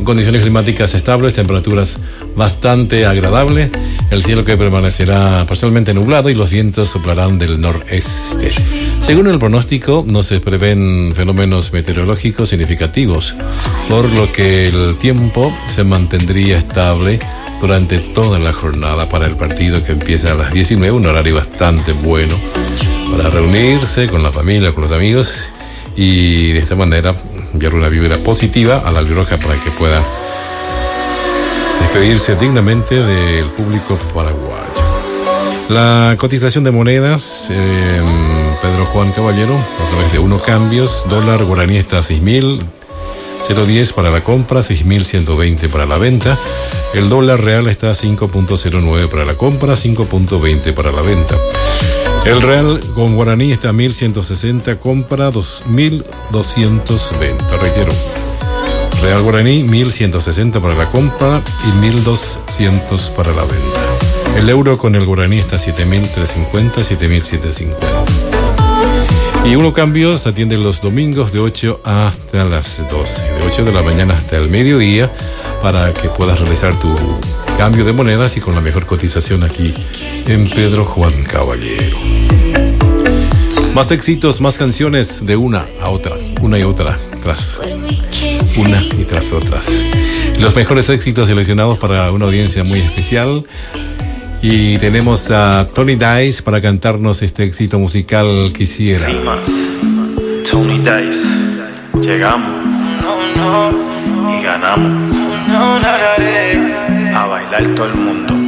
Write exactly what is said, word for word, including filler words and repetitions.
con condiciones climáticas estables, temperaturas bastante agradables, el cielo que permanecerá parcialmente nublado y los vientos soplarán del noreste. Según el pronóstico, no se prevén fenómenos meteorológicos significativos, por lo que el tiempo se mantendría estable durante toda la jornada para el partido que empieza a las diecinueve, un horario bastante bueno para reunirse con la familia, con los amigos y de esta manera enviar una vibra positiva a la albirroja para que pueda despedirse dignamente del público paraguayo. La cotización de monedas, eh, Pedro Juan Caballero, a través de uno cambios, dólar guaraní está a seis mil diez para la compra, seis mil ciento veinte para la venta. El dólar real está a cinco punto cero nueve para la compra, cinco punto veinte para la venta. El real con guaraní está a mil ciento sesenta, compra dos mil doscientos venta. Reitero, real guaraní mil ciento sesenta para la compra y mil doscientos para la venta. El euro con el guaraní está a siete mil trescientos cincuenta, siete mil setecientos cincuenta. Y uno cambios atiende los domingos de ocho hasta las doce, de ocho de la mañana hasta el mediodía, para que puedas realizar tu cambio de monedas y con la mejor cotización aquí en Pedro Juan Caballero. Más éxitos, más canciones de una a otra, una y otra, tras una y tras otras. Los mejores éxitos seleccionados para una audiencia muy especial. Y tenemos a Tony Dice para cantarnos este éxito musical Quisiera. Rimas, Tony Dice, llegamos y ganamos a bailar todo el mundo.